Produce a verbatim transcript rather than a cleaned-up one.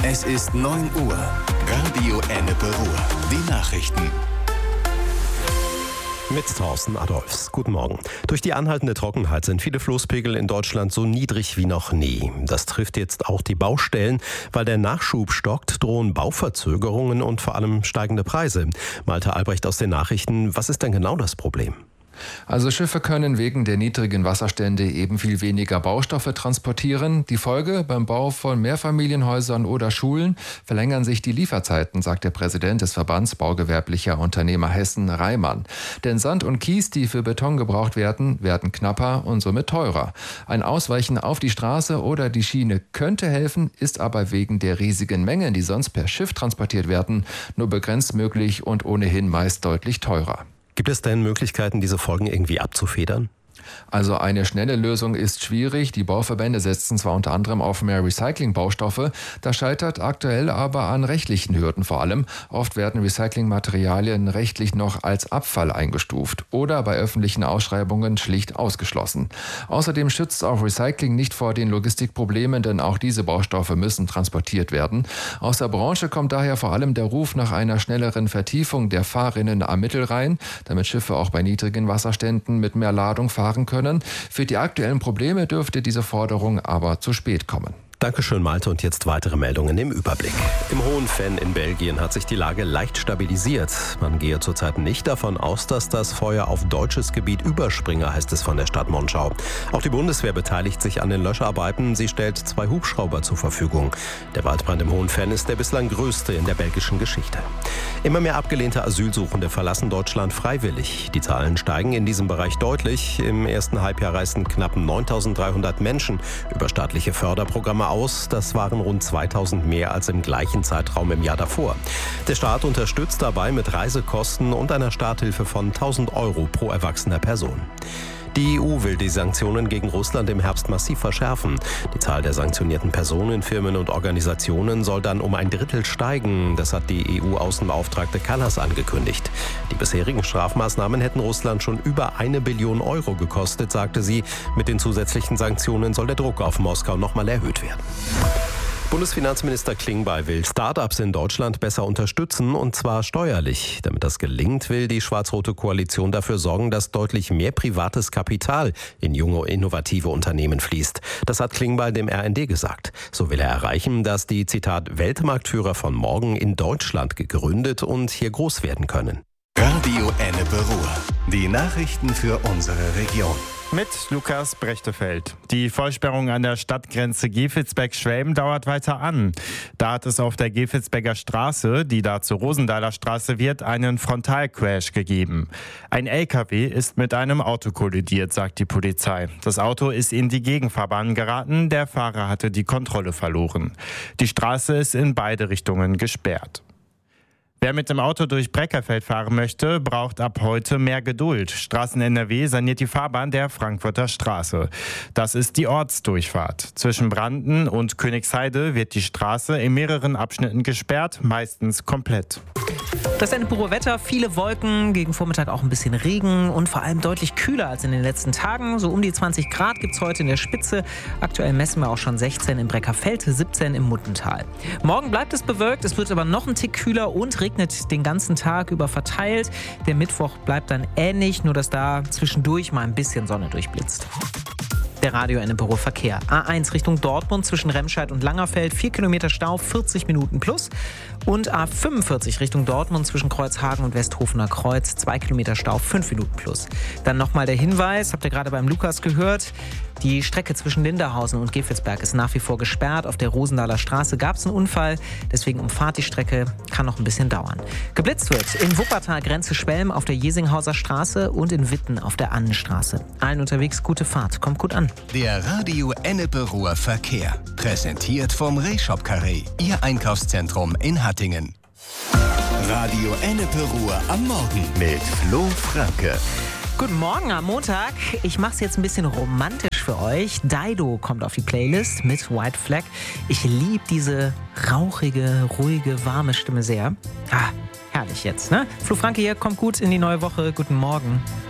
Es ist neun Uhr. Radio Ennepe Ruhr. Die Nachrichten. Mit Thorsten Adolfs. Guten Morgen. Durch die anhaltende Trockenheit sind viele Flusspegel in Deutschland so niedrig wie noch nie. Das trifft jetzt auch die Baustellen. Weil der Nachschub stockt, drohen Bauverzögerungen und vor allem steigende Preise. Malte Albrecht aus den Nachrichten. Was ist denn genau das Problem? Also Schiffe können wegen der niedrigen Wasserstände eben viel weniger Baustoffe transportieren. Die Folge: beim Bau von Mehrfamilienhäusern oder Schulen verlängern sich die Lieferzeiten, sagt der Präsident des Verbands baugewerblicher Unternehmer Hessen, Reimann. Denn Sand und Kies, die für Beton gebraucht werden, werden knapper und somit teurer. Ein Ausweichen auf die Straße oder die Schiene könnte helfen, ist aber wegen der riesigen Mengen, die sonst per Schiff transportiert werden, nur begrenzt möglich und ohnehin meist deutlich teurer. Gibt es denn Möglichkeiten, diese Folgen irgendwie abzufedern? Also eine schnelle Lösung ist schwierig. Die Bauverbände setzen zwar unter anderem auf mehr Recyclingbaustoffe, das scheitert aktuell aber an rechtlichen Hürden vor allem. Oft werden Recyclingmaterialien rechtlich noch als Abfall eingestuft oder bei öffentlichen Ausschreibungen schlicht ausgeschlossen. Außerdem schützt auch Recycling nicht vor den Logistikproblemen, denn auch diese Baustoffe müssen transportiert werden. Aus der Branche kommt daher vor allem der Ruf nach einer schnelleren Vertiefung der Fahrrinnen am Mittelrhein, damit Schiffe auch bei niedrigen Wasserständen mit mehr Ladung fahren können. Für die aktuellen Probleme dürfte diese Forderung aber zu spät kommen. Dankeschön, Malte. Und jetzt weitere Meldungen im Überblick. Im Hohenfenn in Belgien hat sich die Lage leicht stabilisiert. Man gehe zurzeit nicht davon aus, dass das Feuer auf deutsches Gebiet überspringe, heißt es von der Stadt Monschau. Auch die Bundeswehr beteiligt sich an den Löscharbeiten. Sie stellt zwei Hubschrauber zur Verfügung. Der Waldbrand im Hohenfenn ist der bislang größte in der belgischen Geschichte. Immer mehr abgelehnte Asylsuchende verlassen Deutschland freiwillig. Die Zahlen steigen in diesem Bereich deutlich. Im ersten Halbjahr reisten knapp neuntausenddreihundert Menschen über staatliche Förderprogramme aus. Das waren rund zweitausend mehr als im gleichen Zeitraum im Jahr davor. Der Staat unterstützt dabei mit Reisekosten und einer Starthilfe von tausend Euro pro erwachsener Person. Die E U will die Sanktionen gegen Russland im Herbst massiv verschärfen. Die Zahl der sanktionierten Personen, Firmen und Organisationen soll dann um ein Drittel steigen. Das hat die E U-Außenbeauftragte Kallas angekündigt. Die bisherigen Strafmaßnahmen hätten Russland schon über eine Billion Euro gekostet, sagte sie. Mit den zusätzlichen Sanktionen soll der Druck auf Moskau nochmal erhöht werden. Bundesfinanzminister Klingbeil will Start-ups in Deutschland besser unterstützen, und zwar steuerlich. Damit das gelingt, will die schwarz-rote Koalition dafür sorgen, dass deutlich mehr privates Kapital in junge, innovative Unternehmen fließt. Das hat Klingbeil dem R N D gesagt. So will er erreichen, dass die, Zitat, Weltmarktführer von morgen in Deutschland gegründet und hier groß werden können. Radio Ennepe Ruhr. Die Nachrichten für unsere Region. Mit Lukas Brechtefeld. Die Vollsperrung an der Stadtgrenze Gevelsberg-Schwelm dauert weiter an. Da hat es auf der Gevelsberger Straße, die da zur Rosenthaler Straße wird, einen Frontalcrash gegeben. Ein L K W ist mit einem Auto kollidiert, sagt die Polizei. Das Auto ist in die Gegenfahrbahn geraten, der Fahrer hatte die Kontrolle verloren. Die Straße ist in beide Richtungen gesperrt. Wer mit dem Auto durch Breckerfeld fahren möchte, braucht ab heute mehr Geduld. Straßen N R W saniert die Fahrbahn der Frankfurter Straße. Das ist die Ortsdurchfahrt. Zwischen Branden und Königsheide wird die Straße in mehreren Abschnitten gesperrt, meistens komplett. Das Ennepe Wetter, viele Wolken, gegen Vormittag auch ein bisschen Regen und vor allem deutlich kühler als in den letzten Tagen. So um die zwanzig Grad gibt es heute in der Spitze. Aktuell messen wir auch schon sechzehn im Breckerfeld, siebzehn im Muttental. Morgen bleibt es bewölkt, es wird aber noch ein Tick kühler und regnet den ganzen Tag über verteilt. Der Mittwoch bleibt dann ähnlich, nur dass da zwischendurch mal ein bisschen Sonne durchblitzt. Der Radio Ennepe Ruhr Verkehr. A eins Richtung Dortmund zwischen Remscheid und Langerfeld, vier Kilometer Stau, vierzig Minuten plus. Und A fünfundvierzig Richtung Dortmund zwischen Kreuzhagen und Westhofener Kreuz, zwei Kilometer Stau, fünf Minuten plus. Dann nochmal der Hinweis, habt ihr gerade beim Lukas gehört, die Strecke zwischen Linderhausen und Gevelsberg ist nach wie vor gesperrt. Auf der Rosenthaler Straße gab es einen Unfall, deswegen umfahrt die Strecke, kann noch ein bisschen dauern. Geblitzt wird in Wuppertal Grenze Schwelm auf der Jesinghauser Straße und in Witten auf der Annenstraße. Allen unterwegs gute Fahrt, kommt gut an. Der Radio Ennepe Ruhr Verkehr. Präsentiert vom Rehshop Carré, Ihr Einkaufszentrum in Hattingen. Radio Ennepe Ruhr am Morgen mit Flo Franke. Guten Morgen am Montag. Ich mache es jetzt ein bisschen romantisch für euch. Dido kommt auf die Playlist mit White Flag. Ich liebe diese rauchige, ruhige, warme Stimme sehr. Ah, herrlich jetzt, ne? Flo Franke hier, kommt gut in die neue Woche. Guten Morgen.